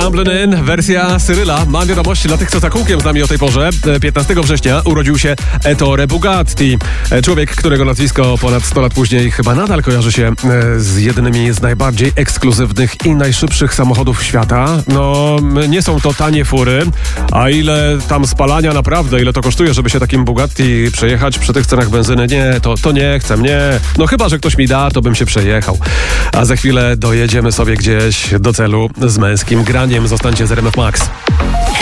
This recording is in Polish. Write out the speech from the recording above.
Tumblin', wersja Cyryla. Mam wiadomości dla tych, co za kółkiem z nami o tej porze. 15 września urodził się Ettore Bugatti. Człowiek, którego nazwisko ponad 100 lat później chyba nadal kojarzy się z jednymi z najbardziej ekskluzywnych i najszybszych samochodów świata. No, nie są to tanie fury, a ile tam spalania naprawdę, ile to kosztuje, żeby się takim Bugatti przejechać przy tych cenach benzyny? Nie, to nie chcę, nie. No chyba, że ktoś mi da, to bym się przejechał. A za chwilę dojedziemy sobie gdzieś do celu z męskim graniem. Zostańcie z RMF Max.